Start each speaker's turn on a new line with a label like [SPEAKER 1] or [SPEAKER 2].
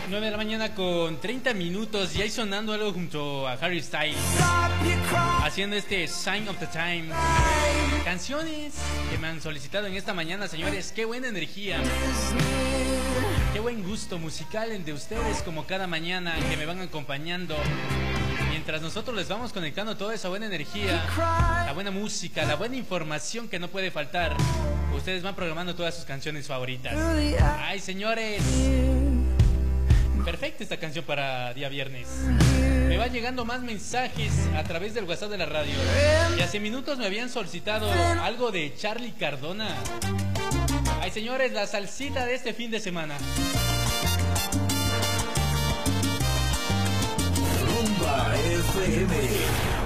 [SPEAKER 1] 9 de la mañana con 30 minutos y ahí sonando algo junto a Harry Styles, haciendo este Sign of the Time. Canciones que me han solicitado en esta mañana, señores. Qué buena energía, qué buen gusto musical el de ustedes, como cada mañana que me van acompañando, mientras nosotros les vamos conectando toda esa buena energía, la buena música, la buena información que no puede faltar. Ustedes van programando todas sus canciones favoritas. Ay, señores, perfecta esta canción para día viernes. Me van llegando más mensajes a través del WhatsApp de la radio. Y hace minutos me habían solicitado algo de Charly Cardona. Ay, señores, la salsita de este fin de semana.
[SPEAKER 2] Rumba FM.